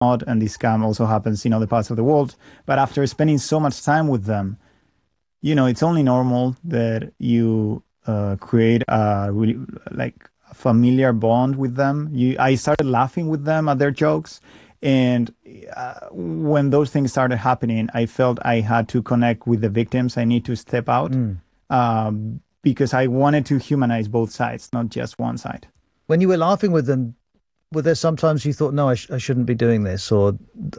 not, and this scam also happens in other parts of the world. But after spending so much time with them, it's only normal that you create a really familiar bond with them. I started laughing with them at their jokes, and when those things started happening, I felt I had to connect with the victims. I need to step out because I wanted to humanize both sides, not just one side. When you were laughing with them, were there sometimes you thought, no, I shouldn't be doing this, or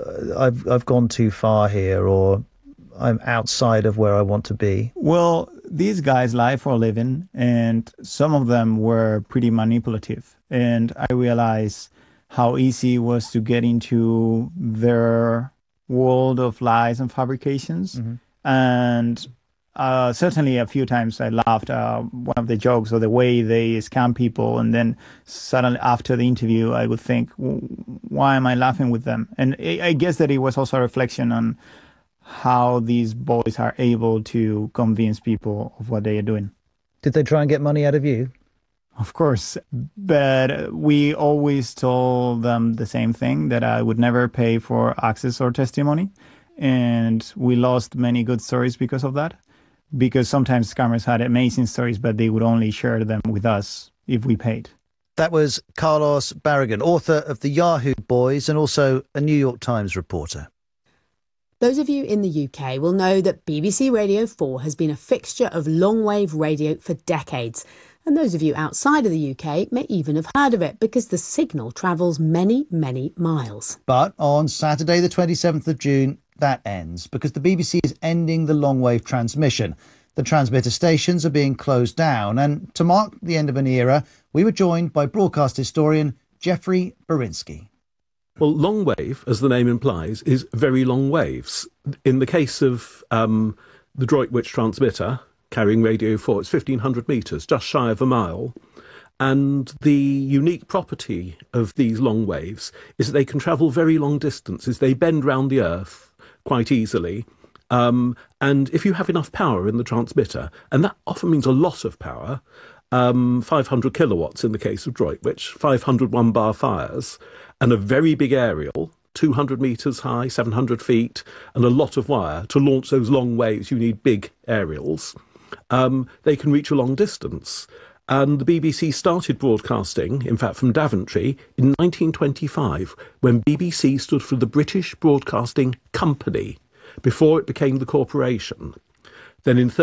I've gone too far here, or I'm outside of where I want to be? Well, these guys lie for a living, and some of them were pretty manipulative. And I realized how easy it was to get into their world of lies and fabrications. Mm-hmm. And certainly a few times I laughed one of the jokes or the way they scam people. And then suddenly after the interview, I would think, why am I laughing with them? And I guess that it was also a reflection on how these boys are able to convince people of what they are doing. Did they try and get money out of you? Of course, but we always told them the same thing, that I would never pay for access or testimony. And we lost many good stories because of that, because sometimes scammers had amazing stories, but they would only share them with us if we paid. That was Carlos Barragan, author of The Yahoo Boys and also a New York Times reporter. Those of you in the UK will know that BBC Radio 4 has been a fixture of long-wave radio for decades. And those of you outside of the UK may even have heard of it because the signal travels many, many miles. But on Saturday, the 27th of June, that ends because the BBC is ending the long-wave transmission. The transmitter stations are being closed down. And to mark the end of an era, we were joined by broadcast historian Jeffrey Berinsky. Well, long wave, as the name implies, is very long waves. In the case of the Droitwich transmitter carrying Radio 4, it's 1,500 metres, just shy of a mile. And the unique property of these long waves is that they can travel very long distances. They bend round the Earth quite easily. And if you have enough power in the transmitter, and that often means a lot of power, 500 kilowatts in the case of Droitwich, 500 one-bar fires, and a very big aerial, 200 metres high, 700 feet, and a lot of wire. To launch those long waves, you need big aerials. They can reach a long distance. And the BBC started broadcasting, in fact, from Daventry, in 1925, when BBC stood for the British Broadcasting Company, before it became the corporation. Then in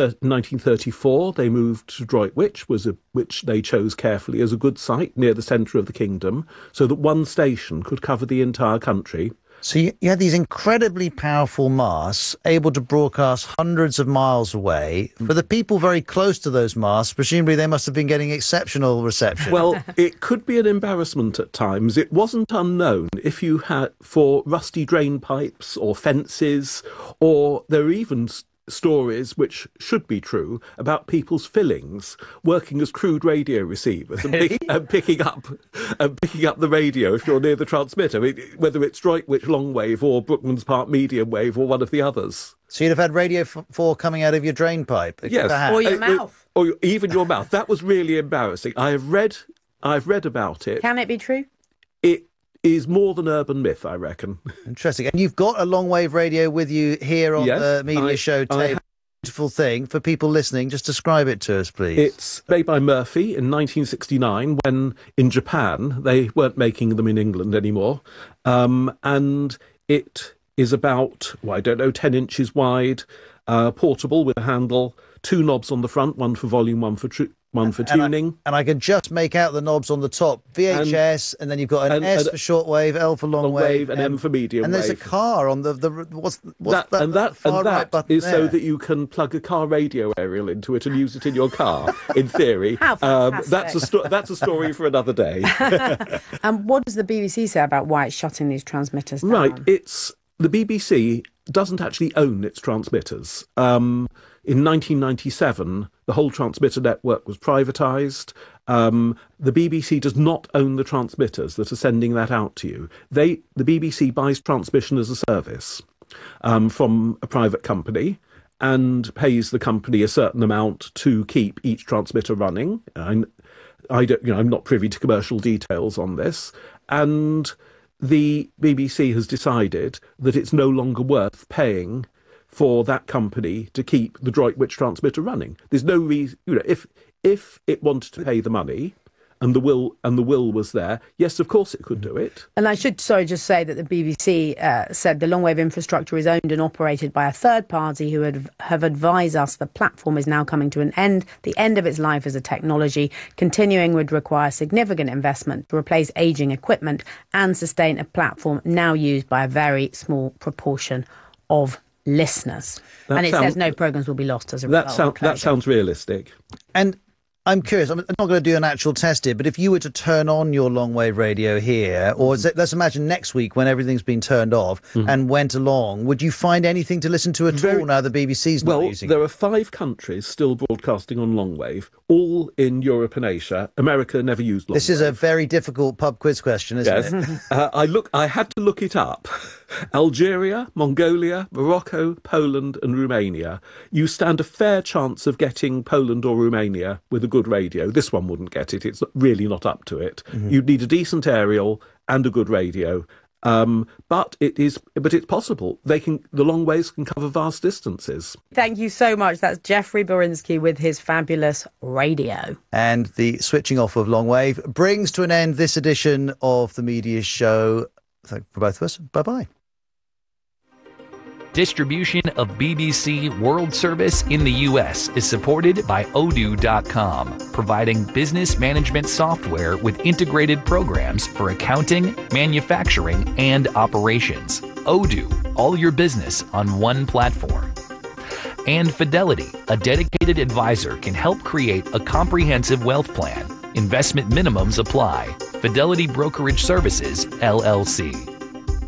1934, they moved to Droitwich, which they chose carefully as a good site near the centre of the kingdom, so that one station could cover the entire country. So you had these incredibly powerful masts able to broadcast hundreds of miles away. For the people very close to those masts, presumably they must have been getting exceptional reception. Well, it could be an embarrassment at times. It wasn't unknown if you had for rusty drain pipes or fences, or there are even stories, which should be true, about people's fillings working as crude radio receivers and picking up the radio if you're near the transmitter, whether it's Droitwich long wave or Brookman's Park medium wave or one of the others. So you'd have had Radio 4 coming out of your drain pipe? Yes. Or your mouth. Or even your mouth. That was really embarrassing. I've read about it. Can it be true? It is more than urban myth, I reckon. Interesting. And you've got a long-wave radio with you here on the media show table. Beautiful thing for people listening. Just describe it to us, please. It's made by Murphy in 1969, when in Japan they weren't making them in England anymore. And it is about, 10 inches wide, portable with a handle, 2 knobs on the front, one for volume, one for tuning. And I can just make out the knobs on the top. VHS, and then you've got an S for shortwave, L for long wave, and M for medium wave. And there's a car on the what's that? And that right button is there? So that you can plug a car radio aerial into it and use it in your car, in theory. How fantastic. That's a story for another day. And what does the BBC say about why it's shutting these transmitters down? Right, the BBC doesn't actually own its transmitters. In 1997, the whole transmitter network was privatised. The BBC does not own the transmitters that are sending that out to you. The BBC buys transmission as a service from a private company and pays the company a certain amount to keep each transmitter running. I'm not privy to commercial details on this. And the BBC has decided that it's no longer worth paying for that company to keep the Droitwich transmitter running. There's no reason, if it wanted to pay the money and the will was there, yes, of course it could do it. And I should, just say that the BBC said the long-wave infrastructure is owned and operated by a third party who have advised us the platform is now coming to an end. The end of its life as a technology. Continuing would require significant investment to replace ageing equipment and sustain a platform now used by a very small proportion of listeners. And it says no programmes will be lost as a result. That sounds realistic. And I'm curious, I'm not going to do an actual test here, but if you were to turn on your long-wave radio here, or let's imagine next week when everything's been turned off and went along, would you find anything to listen to at all now the BBC's not using it? Well, there are 5 countries still broadcasting on long-wave, all in Europe and Asia. America never used long-wave. This is a very difficult pub quiz question, isn't it? I had to look it up. Algeria, Mongolia, Morocco, Poland and Romania. You stand a fair chance of getting Poland or Romania with a good radio. This one wouldn't get it. It's really not up to it. You'd need a decent aerial and a good radio. But it's possible. The long waves can cover vast distances. Thank you so much. That's Jeffrey Borinsky with his fabulous radio. And the switching off of long wave brings to an end this edition of the Media Show. Thank you for both of us. Bye-bye. Distribution of BBC World Service in the U.S. is supported by Odoo.com, providing business management software with integrated programs for accounting, manufacturing, and operations. Odoo, all your business on one platform. And Fidelity, a dedicated advisor, can help create a comprehensive wealth plan. Investment minimums apply. Fidelity Brokerage Services, LLC.